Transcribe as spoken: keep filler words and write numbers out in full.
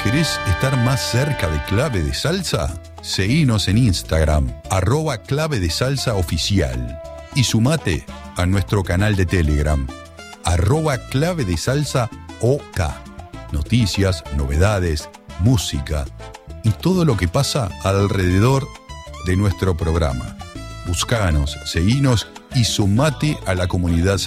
¿Querés estar más cerca de Clave de Salsa? Seguinos en Instagram, arroba Clave de Salsa Oficial. Y sumate a nuestro canal de Telegram, arroba Clave de Salsa OK. Noticias, novedades, música y todo lo que pasa alrededor de nuestro programa. Buscanos, seguinos y sumate a la comunidad